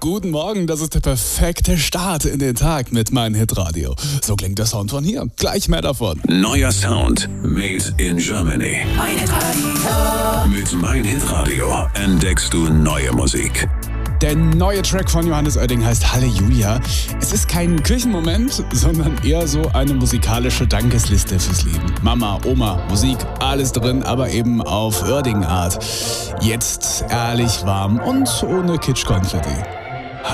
Guten Morgen, das ist der perfekte Start in den Tag mit Mein Hitradio. So klingt der Sound von hier. Gleich mehr davon. Neuer Sound made in Germany. Mein Hitradio. Mit Mein Hitradio entdeckst du neue Musik. Der neue Track von Johannes Oerding heißt Halleluja. Es ist kein Kirchenmoment, sondern eher so eine musikalische Dankesliste fürs Leben. Mama, Oma, Musik, alles drin, aber eben auf Oerding-Art. Jetzt ehrlich warm und ohne Kitschkonfetti.